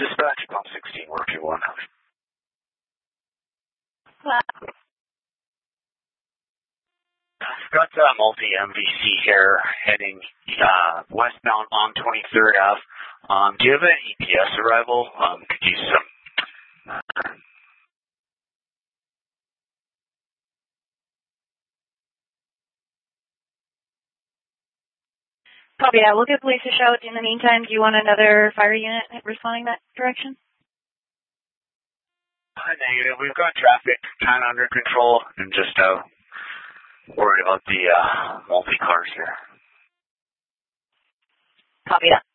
Dispatch, pump 16, working 1. I've got multi-MVC here heading westbound on 23rd Ave. Do you have an EPS arrival? Could use some. Copy that. We'll get police a shout. In the meantime, do you want another fire unit responding that direction? Negative. We've got traffic kind of under control and just worried about the multi-cars here. Copy that.